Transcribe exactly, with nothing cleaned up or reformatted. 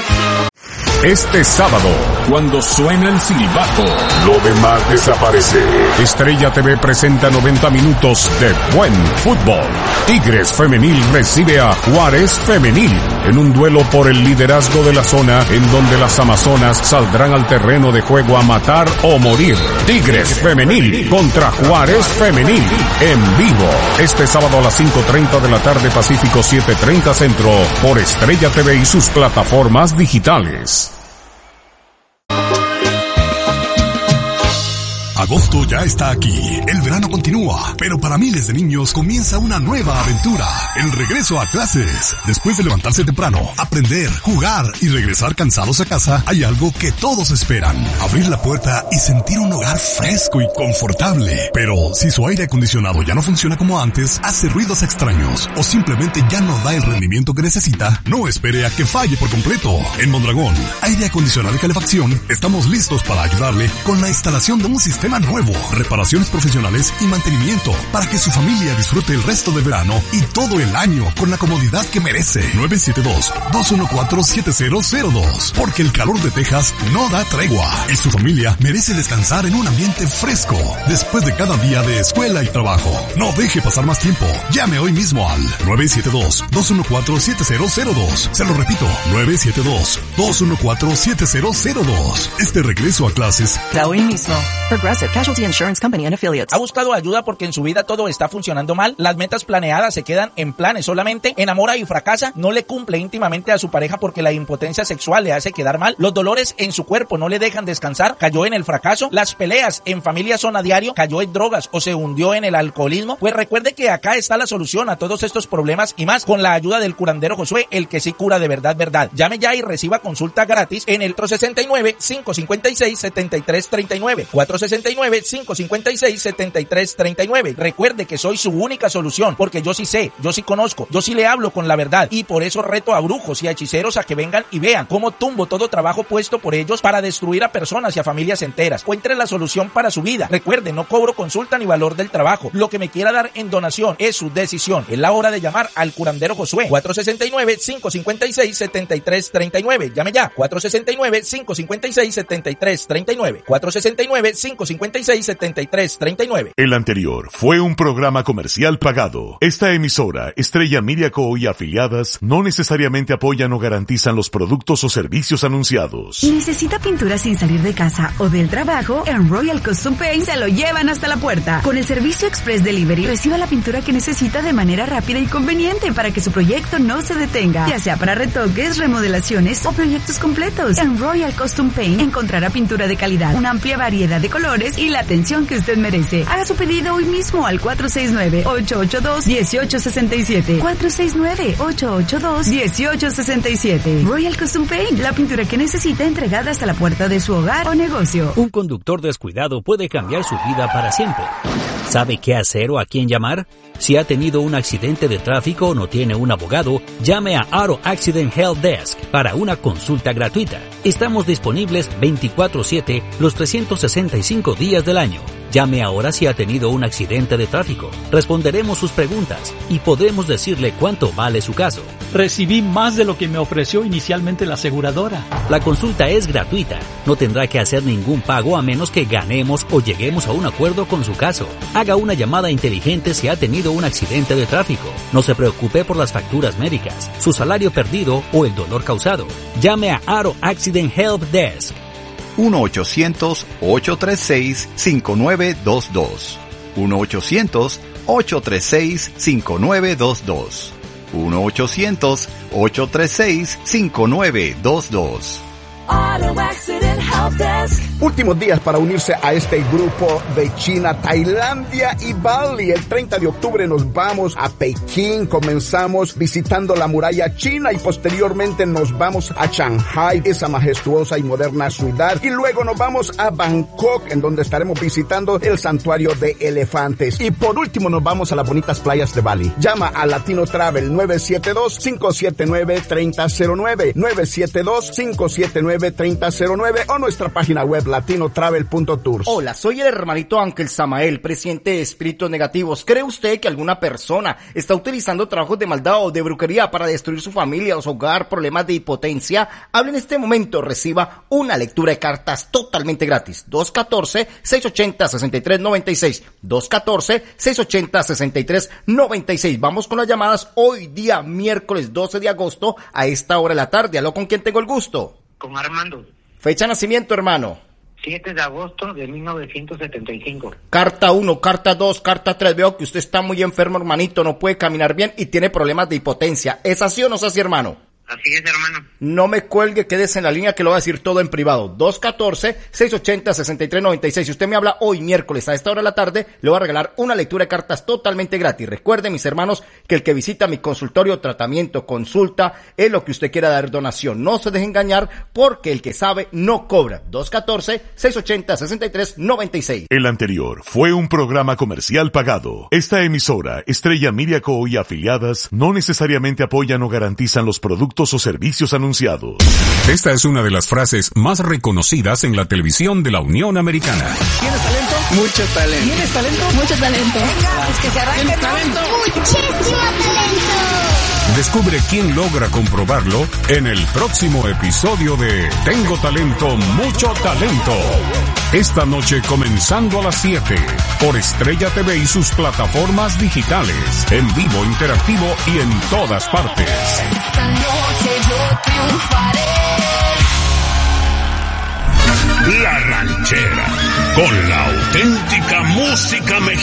Este sábado, cuando suena el silbato, lo demás desaparece. Estrella T V presenta noventa minutos de buen fútbol. Tigres Femenil recibe a Juárez Femenil en un duelo por el liderazgo de la zona, en donde las amazonas saldrán al terreno de juego a matar o morir. Tigres Femenil contra Juárez Femenil en vivo. Este sábado a las cinco treinta de la tarde Pacífico, siete treinta Centro, por Estrella T V y sus plataformas digitales. Agosto ya está aquí, el verano continúa, pero para miles de niños comienza una nueva aventura, el regreso a clases. Después de levantarse temprano, aprender, jugar y regresar cansados a casa, hay algo que todos esperan: abrir la puerta y sentir un hogar fresco y confortable. Pero si su aire acondicionado ya no funciona como antes, hace ruidos extraños o simplemente ya no da el rendimiento que necesita, no espere a que falle por completo. En Mondragón, Aire Acondicionado y Calefacción, estamos listos para ayudarle con la instalación de un sistema nuevo, reparaciones profesionales y mantenimiento para que su familia disfrute el resto del verano y todo el año con la comodidad que merece. nueve siete dos, dos uno cuatro, siete cero cero dos, porque el calor de Texas no da tregua y su familia merece descansar en un ambiente fresco después de cada día de escuela y trabajo. No deje pasar más tiempo. Llame hoy mismo al nueve siete dos, dos uno cuatro, siete cero cero dos. Se lo repito, nueve siete dos, dos uno cuatro, siete cero cero dos. Este regreso a clases la hoy mismo. Progressive Casualty Insurance Company and Affiliates. ¿Ha buscado ayuda porque en su vida todo está funcionando mal? Las metas planeadas se quedan en planes solamente. ¿Enamora y fracasa? ¿No le cumple íntimamente a su pareja porque la impotencia sexual le hace quedar mal? ¿Los dolores en su cuerpo no le dejan descansar? ¿Cayó en el fracaso? ¿Las peleas en familia son a diario? ¿Cayó en drogas o se hundió en el alcoholismo? Pues recuerde que acá está la solución a todos estos problemas y más, con la ayuda del curandero Josué, el que sí cura de verdad, verdad. Llame ya y reciba consulta gratis en el cuatro seis nueve, cinco cinco seis, siete tres tres nueve. cuatro seis nueve, cinco cinco seis, siete tres tres nueve. Recuerde que soy su única solución, porque yo sí sé, yo sí conozco, yo sí le hablo con la verdad, y por eso reto a brujos y a hechiceros a que vengan y vean cómo tumbo todo trabajo puesto por ellos para destruir a personas y a familias enteras. Encuentre la solución para su vida. Recuerde, no cobro consulta ni valor del trabajo. Lo que me quiera dar en donación es su decisión. Es la hora de llamar al curandero Josué. cuatro seis nueve, cinco cinco seis, siete tres tres nueve. Llame ya. cuatro seis nueve, cinco cinco seis, siete tres tres nueve. cuatro seis nueve, cinco cinco seis, siete tres tres nueve. El anterior fue un programa comercial pagado. Esta emisora, Estrella Media Co. y afiliadas, no necesariamente apoyan o garantizan los productos o servicios anunciados. ¿Necesita pintura sin salir de casa o del trabajo? En Royal Custom Paint se lo llevan hasta la puerta. Con el servicio Express Delivery, reciba la pintura que necesita de manera rápida y conveniente para que su proyecto no se detenga, ya sea para retoques, remodelaciones o proyectos completos. En Royal Custom Paint encontrará pintura de calidad, una amplia variedad de colores y la atención que usted merece. Haga su pedido hoy mismo al cuatro seis nueve, ocho ocho dos, uno ocho seis siete. cuatro seis nueve, ocho ocho dos, uno ocho seis siete. Royal Custom Paint, la pintura que necesita entregada hasta la puerta de su hogar o negocio. Un conductor descuidado puede cambiar su vida para siempre. ¿Sabe qué hacer o a quién llamar? Si ha tenido un accidente de tráfico o no tiene un abogado, llame a Auto Accident Help Desk para una consulta gratuita. Estamos disponibles veinticuatro siete los trescientos sesenta y cinco días del año. Llame ahora si ha tenido un accidente de tráfico. Responderemos sus preguntas y podremos decirle cuánto vale su caso. Recibí más de lo que me ofreció inicialmente la aseguradora. La consulta es gratuita. No tendrá que hacer ningún pago a menos que ganemos o lleguemos a un acuerdo con su caso. Haga una llamada inteligente si ha tenido un accidente de tráfico. No se preocupe por las facturas médicas, su salario perdido o el dolor causado. Llame a Auto Accident Help Desk. uno ochocientos, ocho tres seis, cinco nueve dos dos. uno ochocientos, ocho tres seis, cinco nueve dos dos. uno ochocientos, ocho tres seis, cinco nueve dos dos. Auto Accident Help Desk. Últimos días para unirse a este grupo de China, Tailandia y Bali. El treinta de octubre nos vamos a Pekín. Comenzamos visitando la muralla china y posteriormente nos vamos a Shanghai, esa majestuosa y moderna ciudad. Y luego nos vamos a Bangkok, en donde estaremos visitando el santuario de elefantes. Y por último nos vamos a las bonitas playas de Bali. Llama a Latino Travel nueve siete dos, cinco siete nueve, tres cero cero nueve, nueve siete dos, cinco siete nueve, tres cero cero nueve o nuestra página web latino travel punto tours. Hola, soy el hermanito Ángel Samael, presidente de Espíritus Negativos. ¿Cree usted que alguna persona está utilizando trabajos de maldad o de brujería para destruir su familia o su hogar, problemas de impotencia? Hable en este momento, reciba una lectura de cartas totalmente gratis. dos uno cuatro, seis ocho cero, seis tres nueve seis. dos uno cuatro, seis ocho cero, seis tres nueve seis. Vamos con las llamadas hoy día, miércoles doce de agosto, a esta hora de la tarde. ¿Aló, con quién tengo el gusto? Con Armando. Fecha de nacimiento, hermano. siete de agosto de mil novecientos setenta y cinco. Carta uno, carta dos, carta tres. Veo que usted está muy enfermo, hermanito, no puede caminar bien y tiene problemas de impotencia. ¿Es así o no es así, hermano? Así es, hermano. No me cuelgue, quédese en la línea que lo voy a decir todo en privado. dos uno cuatro, seis ocho cero, seis tres nueve seis. Si usted me habla hoy, miércoles, a esta hora de la tarde, le voy a regalar una lectura de cartas totalmente gratis. Recuerden, mis hermanos, que el que visita mi consultorio, tratamiento, consulta, es lo que usted quiera dar donación. No se deje engañar, porque el que sabe no cobra. dos uno cuatro, seis ocho cero, seis tres nueve seis. El anterior fue un programa comercial pagado. Esta emisora, Estrella Miriaco y afiliadas, no necesariamente apoyan o garantizan los productos o servicios anunciados. Esta es una de las frases más reconocidas en la televisión de la Unión Americana. ¿Tienes talento? Mucho talento. ¿Tienes talento? Mucho talento. Venga, pues que se arranque. ¿Tienes talento? Muchísimo talento. Descubre quién logra comprobarlo en el próximo episodio de Tengo Talento, Mucho Talento. Esta noche comenzando a las siete por Estrella T V y sus plataformas digitales, en vivo, interactivo y en todas partes. Esta noche yo triunfaré. La Ranchera, con la auténtica música mexicana.